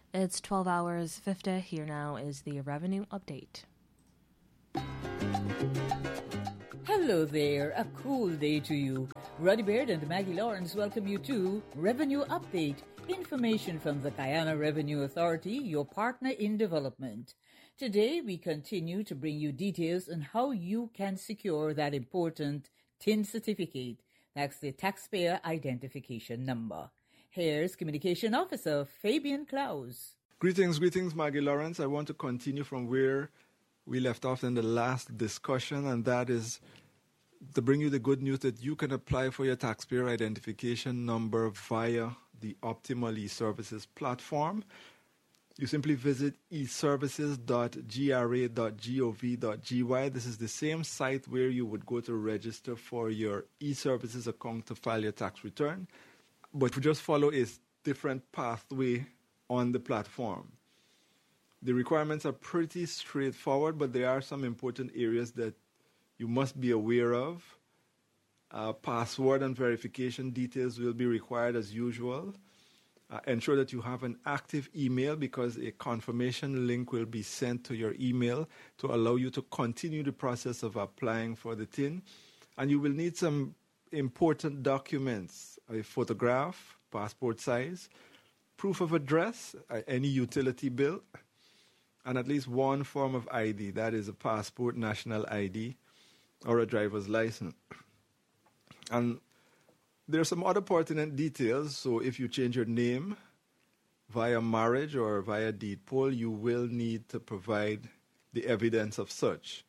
It's 12 hours 50. Here now is the revenue update. Hello there, a cool day to you. Roddy Baird and Maggie Lawrence welcome you to Revenue Update, information from the Guyana Revenue Authority, your partner in development. Today we continue to bring you details on how you can secure that important TIN certificate. That's the Taxpayer Identification Number. Here's Communication Officer Fabian Klaus. Greetings, Maggie Lawrence. I want to continue from where we left off in the last discussion, and that is to bring you the good news that you can apply for your taxpayer identification number via the Optimal eServices platform. You simply visit eservices.gra.gov.gy. This is the same site where you would go to register for your eServices account to file your tax return, but you just follow a different pathway on the platform. The requirements are pretty straightforward, but there are some important areas that you must be aware of. Password and verification details will be required as usual. Ensure that you have an active email because a confirmation link will be sent to your email to allow you to continue the process of applying for the TIN. And you will need some important documents: a photograph, passport size, proof of address, any utility bill, and at least one form of ID, that is a passport, national ID, or a driver's license. And there are some other pertinent details. So if you change your name via marriage or via deed poll, you will need to provide the evidence of such.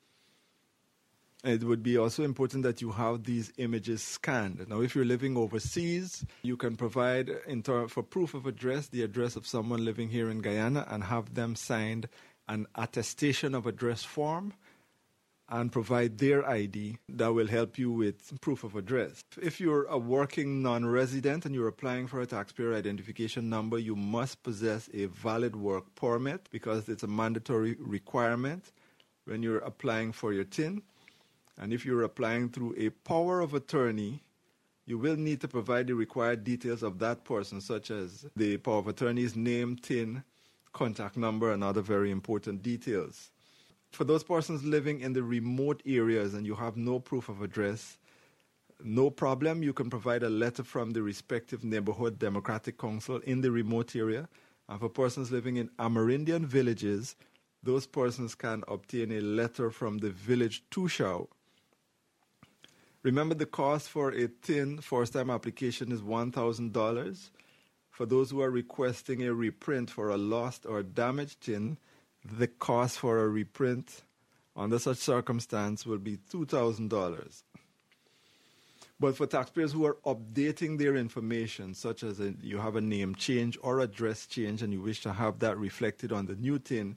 It would be also important that you have these images scanned. Now, if you're living overseas, you can provide, for proof of address, the address of someone living here in Guyana and have them signed an attestation of address form and provide their ID. That will help you with proof of address. If you're a working non-resident and you're applying for a taxpayer identification number, you must possess a valid work permit because it's a mandatory requirement when you're applying for your TIN. And if you're applying through a power of attorney, you will need to provide the required details of that person, such as the power of attorney's name, TIN, contact number, and other very important details. For those persons living in the remote areas and you have no proof of address, no problem. You can provide a letter from the respective neighborhood democratic council in the remote area. And for persons living in Amerindian villages, those persons can obtain a letter from the village Tushao. Remember, the cost for a TIN first-time application is $1,000. For those who are requesting a reprint for a lost or damaged TIN, the cost for a reprint under such circumstance will be $2,000. But for taxpayers who are updating their information, such as you have a name change or address change and you wish to have that reflected on the new TIN,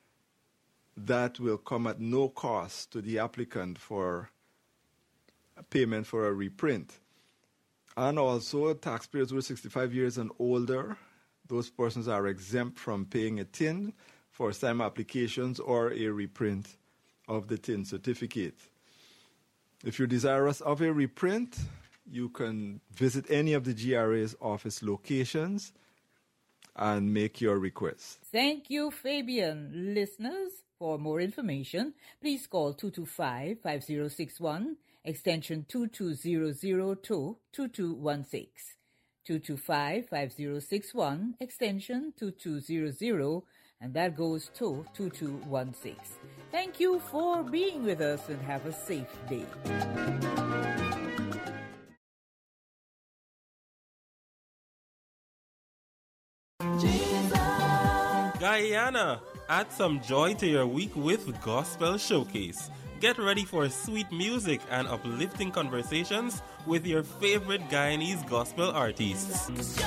that will come at no cost to the applicant for payment for a reprint. And also, taxpayers who are 65 years and older, those persons are exempt from paying a TIN, first-time applications, or a reprint of the TIN certificate. If you're desirous of a reprint, you can visit any of the GRA's office locations and make your request. Thank you, Fabian. Listeners, for more information, please call 225-5061, extension 2200 to 2216. 225-5061, extension 2200, and that goes to 2216. Thank you for being with us and have a safe day. Guyana, add some joy to your week with Gospel Showcase. Get ready for sweet music and uplifting conversations with your favorite Guyanese gospel artists.